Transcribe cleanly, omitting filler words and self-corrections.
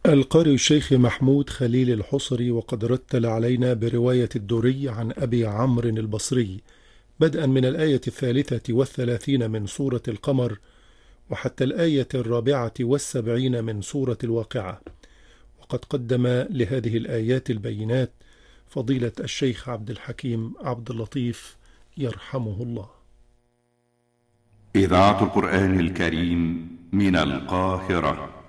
القارئ الشيخ محمود خليل الحصري، وقد رتل علينا برواية الدوري عن أبي عمرو البصري، بدءا من الآية 33 من سورة القمر وحتى الآية 74 من سورة الواقعة. وقد قدم لهذه الآيات البينات فضيلة الشيخ عبد الحكيم عبد اللطيف يرحمه الله. إذاعة القرآن الكريم من القاهرة.